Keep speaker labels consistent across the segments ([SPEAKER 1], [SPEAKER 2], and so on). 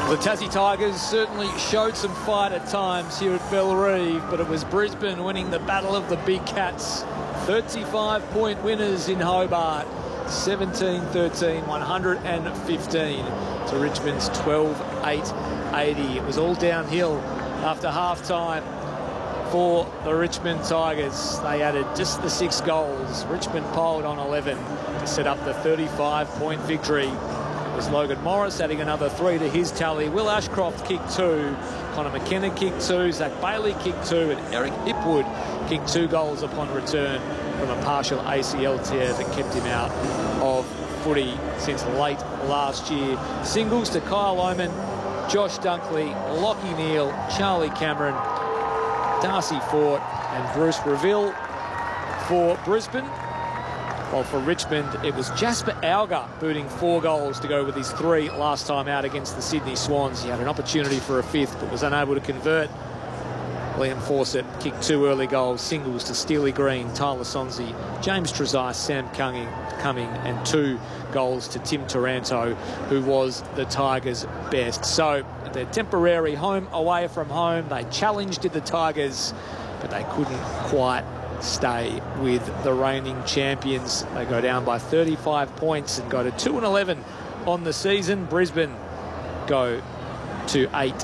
[SPEAKER 1] The Tassie Tigers certainly showed some fight at times here at Bellerive, but it was Brisbane winning the battle of the big cats. 35-point winners in Hobart. 17-13, 115 to Richmond's 12-8-80. It was all downhill after half-time for the Richmond Tigers. They added just the 6 goals. Richmond piled on 11 to set up the 35-point victory. It was Logan Morris adding another 3 to his tally. Will Ashcroft kicked 2. Connor McKenna kicked 2. Zach Bailey kicked 2. And Eric Hipwood kicked 2 goals upon return from a partial ACL tear that kept him out of footy since late last year. Singles to Kyle Oman, Josh Dunkley, Lachie Neale, Charlie Cameron, Darcy Fort and Bruce Reville for Brisbane. While for Richmond, it was Jasper Auger booting 4 goals to go with his 3 last time out against the Sydney Swans. He had an opportunity for a 5th but was unable to convert. Liam Fawcett kicked 2 early goals, singles to Steely Green, Tyler Sonsie, James Trezise, Sam Cumming, and 2 goals to Tim Taranto, who was the Tigers' best. So their temporary home away from home, they challenged the Tigers, but they couldn't quite stay with the reigning champions. They go down by 35 points and go to 2-11 on the season. Brisbane go to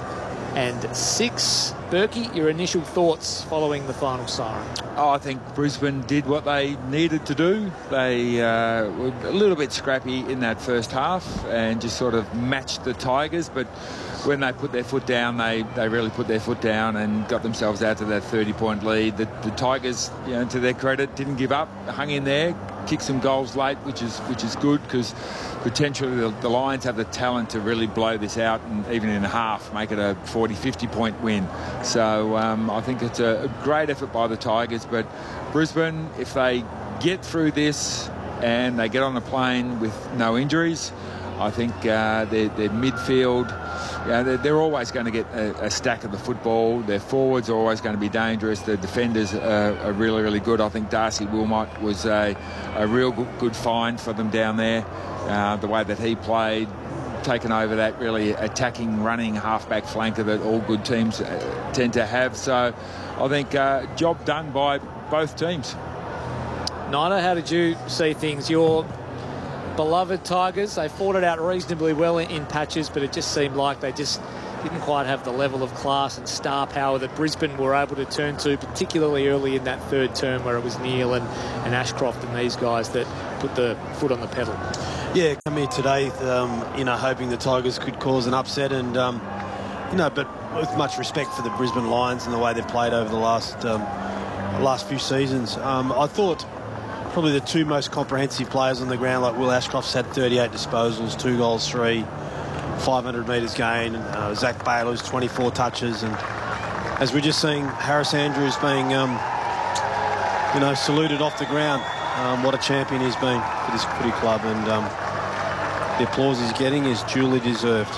[SPEAKER 1] 8-6. Berkey, your initial thoughts following the final siren?
[SPEAKER 2] Oh, I think Brisbane did what they needed to do. They were a little bit scrappy in that first half and just sort of matched the Tigers, but when they put their foot down, they really put their foot down and got themselves out to that 30-point lead. The Tigers, you know, to their credit, didn't give up, hung in there, kicked some goals late, which is good, because potentially the Lions have the talent to really blow this out, and even in a half, make it a 40-50 point win. So I think it's a great effort by the Tigers, but Brisbane, if they get through this and they get on a plane with no injuries, I think their midfield, they're always going to get a stack of the football. Their forwards are always going to be dangerous. The defenders are really, really good. I think Darcy Wilmot was a real good find for them down there. The way that he played, taken over that really attacking, running halfback flanker that all good teams tend to have. So I think job done by both teams.
[SPEAKER 1] Nida, how did you see things? Your beloved Tigers, they fought it out reasonably well in patches, but it just seemed like they just didn't quite have the level of class and star power that Brisbane were able to turn to, particularly early in that third term where it was Neale and Ashcroft and these guys that put the foot on the pedal.
[SPEAKER 3] Yeah, come here today, hoping the Tigers could cause an upset, and but with much respect for the Brisbane Lions and the way they've played over the last few seasons. I thought probably the 2 most comprehensive players on the ground, like Will Ashcroft's had 38 disposals, 2 goals, 3, 500 metres gain. Zach Bailey's 24 touches, and as we're just seeing, Harris Andrews being, saluted off the ground. What a champion he's been for this footy club, and the applause he's getting is duly deserved.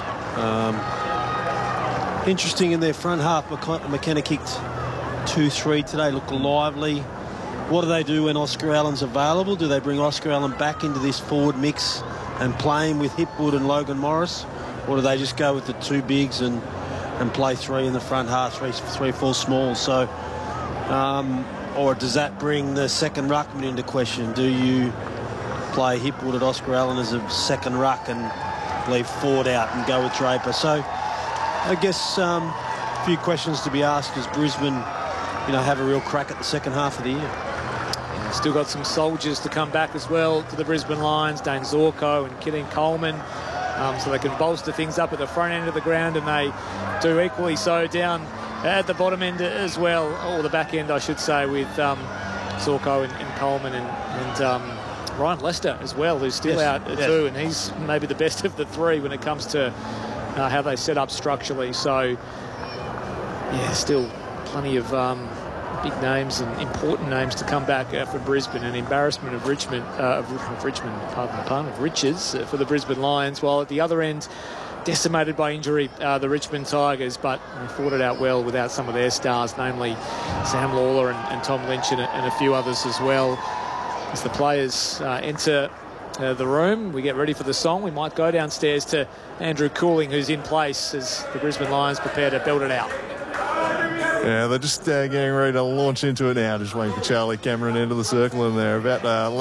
[SPEAKER 3] Interesting in their front half, McKenna kicked 2-3 today, looked lively. What do they do when Oscar Allen's available? Do they bring Oscar Allen back into this forward mix and play him with Hipwood and Logan Morris? Or do they just go with the 2 bigs and play 3 in the front half, 3 full small? So, or does that bring the second ruckman into question? Do you play Hipwood and Oscar Allen as a second ruck and leave Ford out and go with Draper? So, I guess a few questions to be asked as Brisbane, have a real crack at the second half of the year.
[SPEAKER 1] Still got some soldiers to come back as well to the Brisbane Lions, Dane Zorko and Killian Coleman, so they can bolster things up at the front end of the ground, and they do equally so down at the bottom end as well, or the back end I should say, with Zorko and Coleman and Ryan Lester as well, who's still out too, and he's maybe the best of the 3 when it comes to how they set up structurally. So yeah, still plenty of big names and important names to come back for Brisbane. An embarrassment of Richmond, of riches for the Brisbane Lions, while at the other end, decimated by injury, the Richmond Tigers, but they fought it out well without some of their stars, namely Sam Lawler and Tom Lynch and a few others as well. As the players enter the room. We get ready for the song. We might go downstairs to Andrew Cooling, who's in place as the Brisbane Lions prepare to build it out.
[SPEAKER 4] Yeah, they're just getting ready to launch into it now. Just waiting for Charlie Cameron into the circle, and they're about